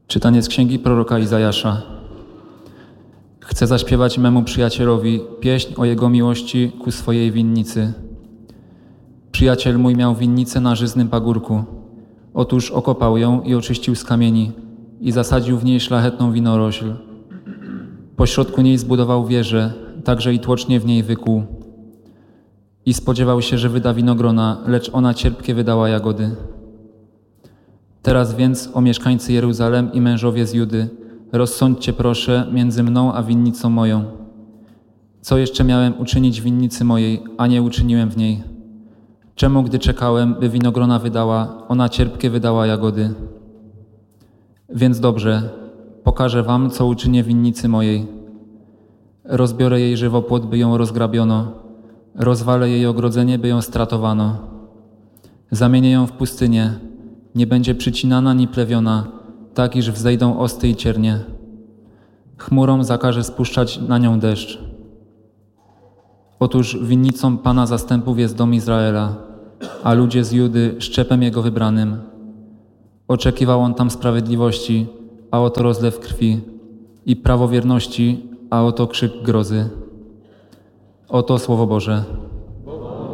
Czytanie z księgi proroka Izajasza. Chcę zaśpiewać memu przyjacielowi pieśń o jego miłości ku swojej winnicy. Przyjaciel mój miał winnicę na żyznym pagórku. Otóż okopał ją i oczyścił z kamieni i zasadził w niej szlachetną winorośl. Pośrodku niej zbudował wieżę, także i tłocznie w niej wykuł. I spodziewał się, że wyda winogrona, lecz ona cierpkie wydała jagody. Teraz więc, o mieszkańcy Jeruzalem i mężowie z Judy, rozsądźcie proszę między mną a winnicą moją. Co jeszcze miałem uczynić winnicy mojej, a nie uczyniłem w niej? Czemu, gdy czekałem, by winogrona wydała, ona cierpkie wydała jagody? Więc dobrze, pokażę wam, co uczynię winnicy mojej. Rozbiorę jej żywopłot, by ją rozgrabiono. Rozwalę jej ogrodzenie, by ją stratowano. Zamienię ją w pustynię. Nie będzie przycinana ni plewiona, tak iż wzejdą osty i ciernie. Chmurom zakaże spuszczać na nią deszcz. Otóż winnicą Pana zastępów jest dom Izraela, a ludzie z Judy szczepem Jego wybranym. Oczekiwał on tam sprawiedliwości, a oto rozlew krwi, i prawowierności, a oto krzyk grozy. Oto Słowo Boże.